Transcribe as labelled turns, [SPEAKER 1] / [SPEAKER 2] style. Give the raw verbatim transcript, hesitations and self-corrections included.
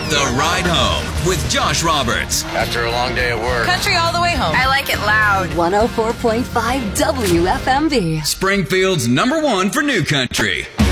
[SPEAKER 1] The Ride Home with Josh Roberts.
[SPEAKER 2] After a long day at work.
[SPEAKER 3] Country all the way home.
[SPEAKER 4] I like it loud.
[SPEAKER 5] one oh four point five W F M B.
[SPEAKER 1] Springfield's number one for new country.